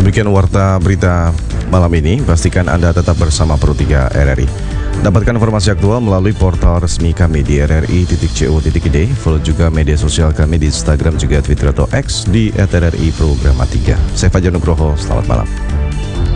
Demikian warta berita malam ini. Pastikan Anda tetap bersama Pro 3 RRI. Dapatkan informasi aktual melalui portal resmi kami di rri.co.id. Follow juga media sosial kami di Instagram juga Twitter atau X di @rri Programa 3. Saya Fajar Nugroho, selamat malam.